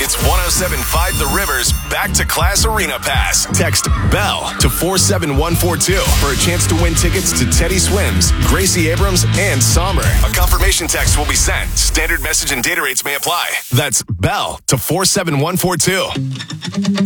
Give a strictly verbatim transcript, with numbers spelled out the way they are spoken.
It's one oh seven point five The Rivers Back to Class Arena Pass. Text BELL to four seven one four two for a chance to win tickets to Teddy Swims, Gracie Abrams, and Somber. A confirmation text will be sent. Standard message and data rates may apply. That's BELL to four seven one four two.